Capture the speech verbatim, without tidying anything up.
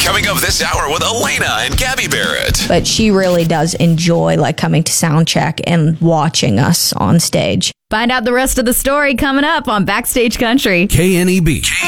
Coming up this hour with Elena and Gabby Barrett. But she really does enjoy like coming to sound check and watching us on stage. Find out the rest of the story coming up on Backstage Country. K N E B.